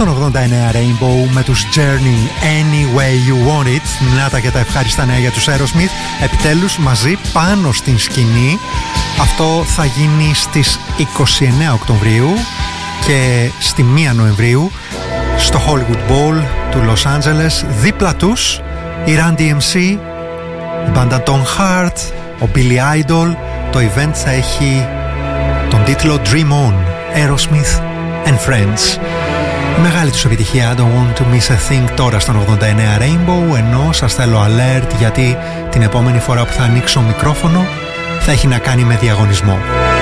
στον 89 Rainbow με τους Journey Any Way You Want It. Να τα και τα ευχάριστα νέα για τους Aerosmith. Επιτέλους μαζί πάνω στην σκηνή. Αυτό θα γίνει στις 29 Οκτωβρίου και στη 1 Νοεμβρίου στο Hollywood Bowl του Los Angeles. Δίπλα τους η Run DMC, η μπάντα Tom Hart, ο Billy Idol. Το event θα έχει τον τίτλο Dream On, Aerosmith and Friends. Η μεγάλη τους επιτυχία Don't Want To Miss A Thing τώρα στον 89 Rainbow, ενώ σας θέλω alert γιατί την επόμενη φορά που θα ανοίξω μικρόφωνο θα έχει να κάνει με διαγωνισμό.